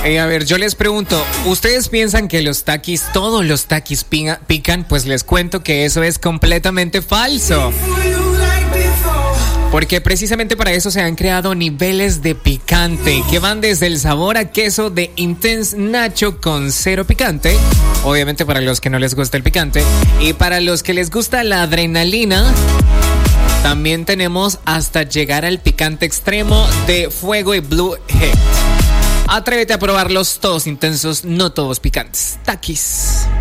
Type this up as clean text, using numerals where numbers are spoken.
A ver, yo les pregunto, ¿ustedes piensan que los Takis, todos los Takis pican? Pues les cuento que eso es completamente falso. Porque precisamente para eso se han creado niveles de picante que van desde el sabor a queso de Intense Nacho con 0 picante, obviamente para los que no les gusta el picante, y para los que les gusta la adrenalina, también tenemos hasta llegar al picante extremo de Fuego y Blue Head. Atrévete a probarlos todos intensos, no todos picantes. Takis.